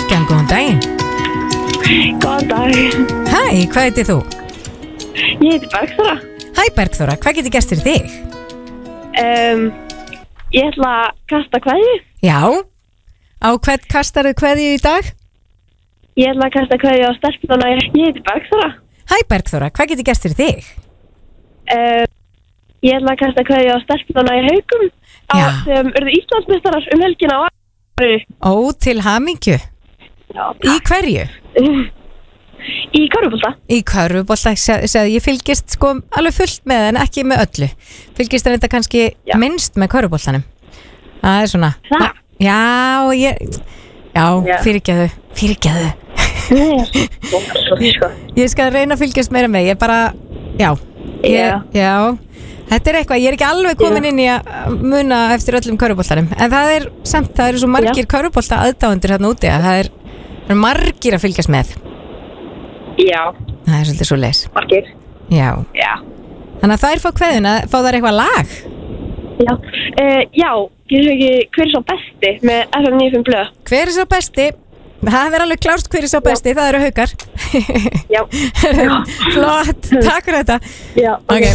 Bylgjan, góðan daginn. Góðan dag. Hæ, hvað heitir þú? Ég heiti Bergþóra. Hæ Bergþóra, hvað getur gert fyrir þig? Ég ætla að kasta kveðju. Já, á hvern kastarðu kveðju í dag? Ég ætla að kasta kveðju á stelpuna. Ég heiti Bergþóra. Hæ Bergþóra, hvað getur gert fyrir þig? Ég ætla að kasta kveðju á stelpuna í Haugum. Já. Sem urðu Íslandsmeistarar helgina á ári. Ó, til hamingju. Já. Í hverju? Í körfubolta. Í körfubolta, ég fylgist sko alveg fullt með en ekki með öllu. Fylgist þetta kannski minnst með körfuboltanum. Það er svona. Það? Já, fyrirgeðu. Ég skal reyna að fylgjast meira með. Ég bara, já. Þetta er eitthvað, ég er ekki alveg komin inn í að muna eftir öllum körfuboltanum. En það er samt, það eru svo margir körfubolta aðdáendur hérna úti að það er margir að fylgjast með. Já. Það er svolítið svo leis. Margir. Já. Þannig að þær fá kveðuna, fá þær eitthvað lag? Já, ég sé ekki hver er sá besti með FM 95 blöð. Hver er sá besti? Það verður alveg klárt hver er sá besti, það eru Haukar. Já. Flott, takk fyrir þetta. Já. Ok.